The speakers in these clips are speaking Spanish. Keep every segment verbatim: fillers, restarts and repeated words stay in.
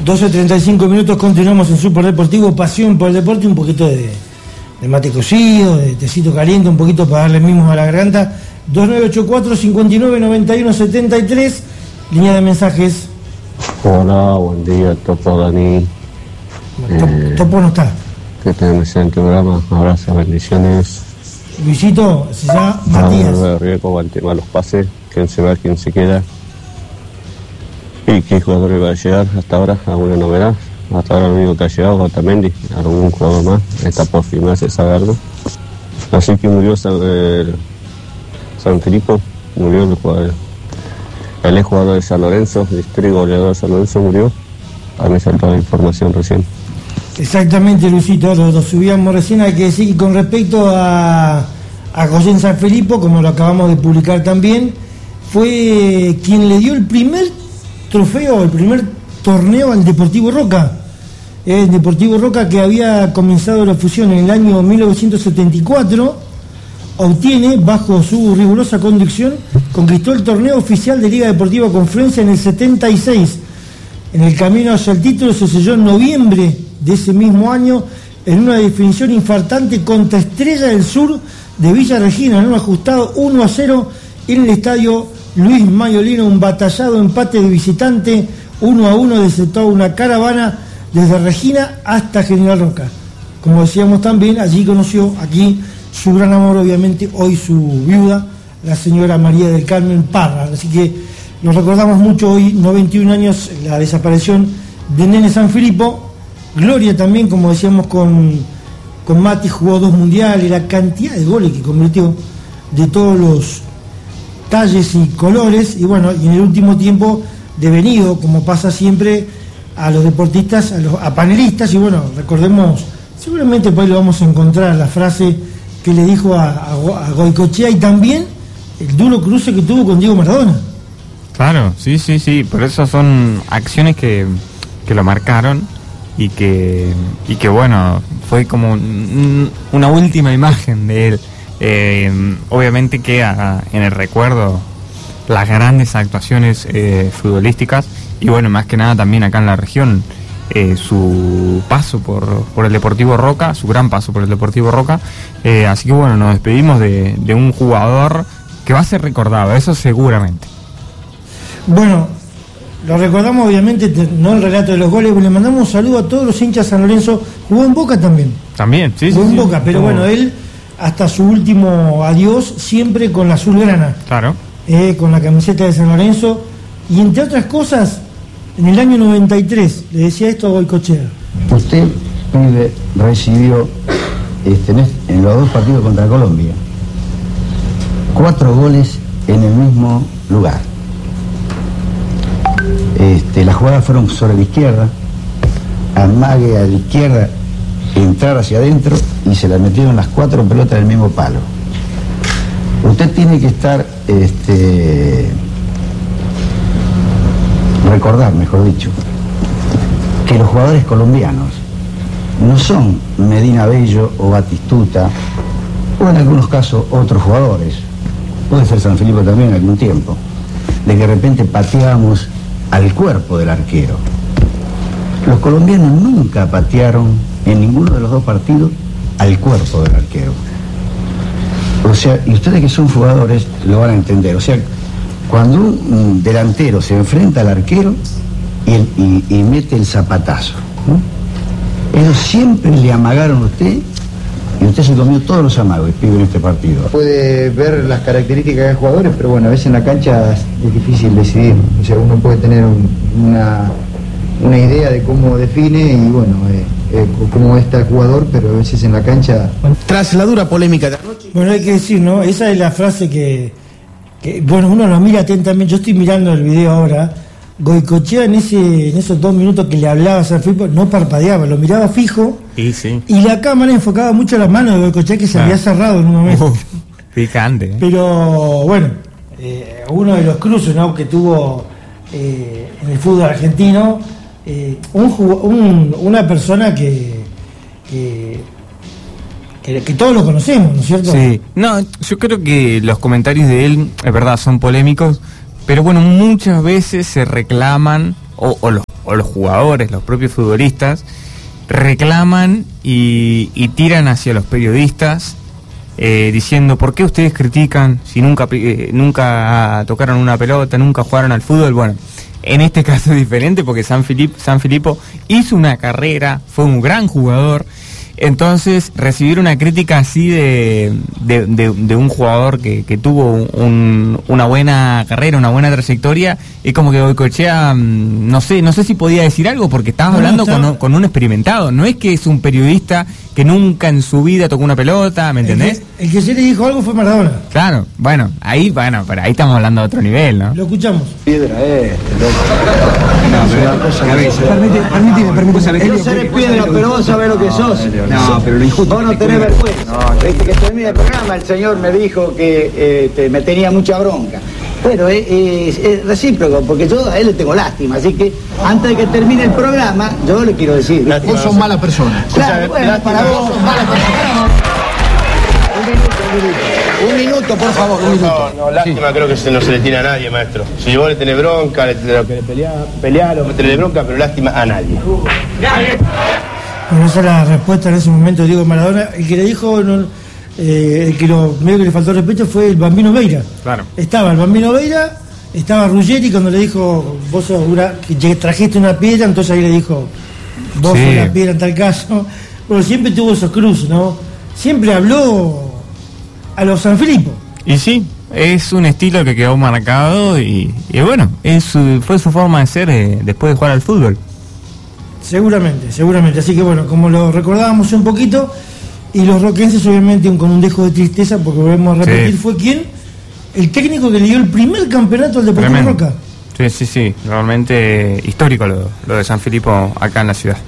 doce treinta y cinco minutos, continuamos en Super Deportivo, pasión por el deporte, un poquito de, de mate cocido, de tecito caliente, un poquito para darle mimos a la garganta. Dos nueve ocho cuatro, cinco nueve, nueve uno siete tres, línea de mensajes. Hola, buen día, Topo Dani. Topo, eh, Topo no está. Que tenemos en el programa, abrazos, bendiciones. Luisito, se llama Matías. De riesgo, aguante los pases, quién se va, quién se queda. ¿Y qué jugador iba a llegar hasta ahora? ¿Alguna novedad? Hasta ahora lo único que ha llegado es Otamendi, algún jugador más, está por firmarse, saberlo. Así que murió San, eh, San Filipo, murió el jugador, el ex jugador de San Lorenzo, distrito goleador de San Lorenzo murió. A mí saltó la información recién. Exactamente, Luisito, lo, lo subíamos recién. Hay que decir que con respecto a, a José en San Filipo, como lo acabamos de publicar también, fue quien le dio el primer trofeo, el primer torneo al Deportivo Roca. El Deportivo Roca, que había comenzado la fusión en el año mil novecientos setenta y cuatro, obtiene, bajo su rigurosa conducción, conquistó el torneo oficial de Liga Deportiva Confluencia en el setenta y seis. En el camino hacia el título se selló en noviembre de ese mismo año en una definición infartante contra Estrella del Sur de Villa Regina, en un ajustado uno a cero en el estadio Luis Mayolino. Un batallado empate de visitante uno a uno desató una caravana desde Regina hasta General Roca. Como decíamos también, allí conoció aquí su gran amor, obviamente hoy su viuda, la señora María del Carmen Parra. Así que nos recordamos mucho hoy, noventa y un años, la desaparición de Nene San Filipo. Gloria también, como decíamos con, con Mati, jugó dos mundiales, la cantidad de goles que convirtió de todos los talles y colores, y bueno, y en el último tiempo devenido, como pasa siempre, a los deportistas, a los a panelistas, y bueno, recordemos, seguramente por ahí lo vamos a encontrar, la frase que le dijo a, a, a Goicoechea, y también el duro cruce que tuvo con Diego Maradona. Claro, sí, sí, sí, por eso son acciones que, que lo marcaron. Y que, y que bueno, fue como un, una última imagen de él. Eh, obviamente queda en el recuerdo las grandes actuaciones eh, futbolísticas y bueno, más que nada también acá en la región, eh, su paso por, por el Deportivo Roca, su gran paso por el Deportivo Roca. Eh, así que bueno, nos despedimos de, de un jugador que va a ser recordado, eso seguramente. Bueno, lo recordamos obviamente, no el relato de los goles, le mandamos un saludo a todos los hinchas de San Lorenzo. Jugó en Boca también. También, sí, jugó sí. en sí, Boca, sí. pero bueno, él hasta su último adiós siempre con la azulgrana. Claro. Eh, con la camiseta de San Lorenzo. Y entre otras cosas, en el año noventa y tres, le decía esto a Goicoechea. Usted, pibe, recibió este, en los dos partidos contra Colombia cuatro goles en el mismo lugar. Este, las jugadas fueron sobre la izquierda, amague a la izquierda, entrar hacia adentro y se la metieron las cuatro pelotas del mismo palo. Usted tiene que estar, este, recordar, mejor dicho, que los jugadores colombianos no son Medina Bello o Batistuta, o en algunos casos otros jugadores, puede ser San Filipo también en algún tiempo, de que de repente pateábamos al cuerpo del arquero. Los colombianos nunca patearon en ninguno de los dos partidos al cuerpo del arquero. O sea, y ustedes que son jugadores lo van a entender. O sea, cuando un delantero se enfrenta al arquero y, el, y, y mete el zapatazo, ¿no? Ellos siempre le amagaron a usted y usted se comió todos los amagos, pibe, en este partido. Puede ver las características de jugadores, pero bueno, a veces en la cancha es difícil decidir. O sea, uno puede tener un, una, una idea de cómo define y bueno, eh, eh, cómo está el jugador, pero a veces en la cancha... Tras la dura polémica de anoche... Bueno, hay que decir, ¿no? Esa es la frase que, que bueno, uno lo mira atentamente. Yo estoy mirando el video ahora. Goicoechea en ese en esos dos minutos que le hablaba a San Filipo no parpadeaba, lo miraba fijo. Sí, sí. Y la cámara enfocaba mucho las manos de Goicoechea, que se ah. había cerrado en un momento. Uf, picante. ¿eh? Pero bueno, eh, uno de los cruces, ¿no?, que tuvo eh, en el fútbol argentino, eh, un, un, una persona que, que que que todos lo conocemos, ¿no es cierto? Sí. No, yo creo que los comentarios de él, es verdad, son polémicos. Pero bueno, muchas veces se reclaman, o, o los o los jugadores, los propios futbolistas, reclaman y, y tiran hacia los periodistas, eh, diciendo, ¿por qué ustedes critican si nunca, eh, nunca tocaron una pelota, nunca jugaron al fútbol? Bueno, en este caso es diferente porque San Filippo, San Filippo hizo una carrera, fue un gran jugador. Entonces, recibir una crítica así de, de, de, de un jugador que, que tuvo un, una buena carrera, una buena trayectoria, es como que Goicoechea, no sé, no sé si podía decir algo porque estabas no, hablando está... con, con un experimentado. No es que es un periodista que nunca en su vida tocó una pelota, ¿me entendés? El que, el que sí le dijo algo fue Maradona. Claro, bueno, ahí, bueno, pero ahí estamos hablando de otro nivel, ¿no? Lo escuchamos. Piedra, eh, No, pero permíteme, permíteme, permíteme. Él no eres piedra, pero vos sabés lo que sos. No, pero lo injusto. Vos no tenés vergüenza. No, desde que termine el programa, el señor me dijo que eh, te, me tenía mucha bronca. Bueno, es, es, es recíproco, porque yo a él le tengo lástima, así que antes de que termine el programa, yo le quiero decir. Vos sos mala persona. Claro, bueno, para vos sos mala persona. Un minuto, un minuto. Un minuto, por favor, un minuto. No, no, lástima sí. Creo que se, no se le tiene a nadie, maestro. Si vos le tenés bronca, le, lo que le pelea, pelear, o tenés bronca, pero lástima a nadie. Bueno, esa es la respuesta en ese momento de Diego Maradona. El que le dijo, no, eh, el que lo, medio que le faltó respeto fue el Bambino Veira. Claro. Estaba el Bambino Veira, estaba Ruggeri cuando le dijo, vos sos una, que trajiste una piedra, entonces ahí le dijo, vos sí. sos la piedra en tal caso. Bueno, siempre tuvo esos cruces, ¿no? Siempre habló a los San Filippo. Y sí, es un estilo que quedó marcado y, y bueno, es su, fue su forma de ser eh, después de jugar al fútbol. Seguramente, seguramente. Así que bueno, como lo recordábamos un poquito, y los roquenses obviamente un, con un dejo de tristeza, porque volvemos a repetir, sí. Fue quien, el técnico que le dio el primer campeonato al Deportivo Tremendo. Roca. Sí, sí, sí, realmente histórico lo, lo de San Filippo acá en la ciudad.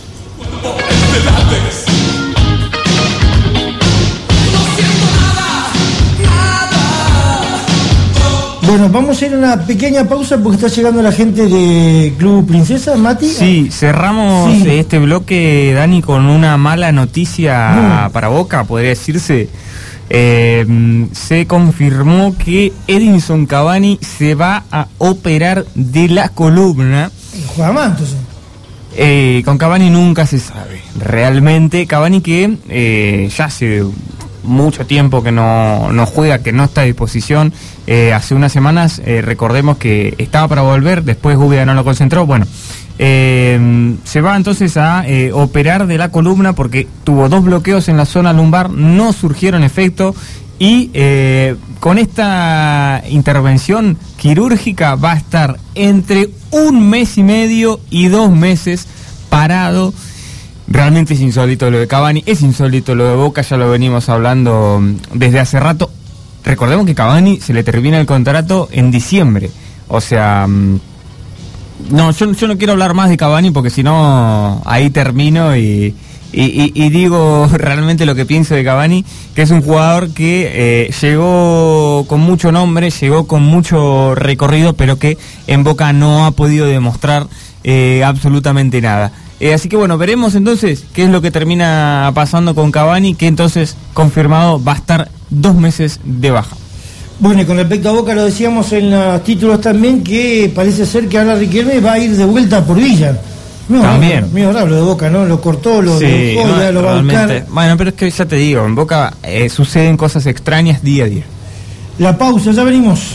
Bueno, vamos a hacer una pequeña pausa porque está llegando la gente de Club Princesa, Mati. Sí, cerramos sí. este bloque, Dani, con una mala noticia no. para Boca, podría decirse. Eh, se confirmó que Edinson Cavani se va a operar de la columna. ¿Juega más entonces? Eh, con Cavani nunca se sabe. Realmente, Cavani que eh, ya hace mucho tiempo que no, no juega, que no está a disposición. Eh, hace unas semanas, eh, recordemos que estaba para volver, después Úbeda no lo concentró. Bueno, eh, se va entonces a eh, operar de la columna porque tuvo dos bloqueos en la zona lumbar, no surgieron efecto y eh, con esta intervención quirúrgica va a estar entre un mes y medio y dos meses parado. Realmente es insólito lo de Cavani, es insólito lo de Boca, ya lo venimos hablando desde hace rato. Recordemos que Cavani se le termina el contrato en diciembre, o sea, no, yo, yo no quiero hablar más de Cavani porque si no ahí termino y, y, y, y digo realmente lo que pienso de Cavani, que es un jugador que eh, llegó con mucho nombre, llegó con mucho recorrido, pero que en Boca no ha podido demostrar eh, absolutamente nada. Eh, así que bueno, veremos entonces qué es lo que termina pasando con Cavani, que entonces confirmado va a estar dos meses de baja. Bueno, y con respecto a Boca lo decíamos en los títulos también, que parece ser que ahora Riquelme va a ir de vuelta por Villa. Mío, también. Mío raro lo de Boca, ¿no? Lo cortó, lo sí, dejó, no, ya lo va a buscar. Bueno, pero es que ya te digo, en Boca eh, suceden cosas extrañas día a día. La pausa, ya venimos.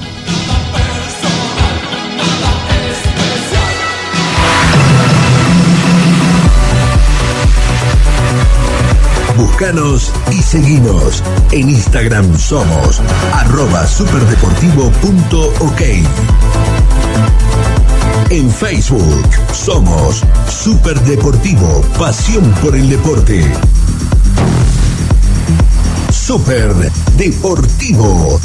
Búscanos y seguinos. En Instagram somos arroba superdeportivo punto ok. En Facebook somos Superdeportivo, pasión por el deporte. Superdeportivo.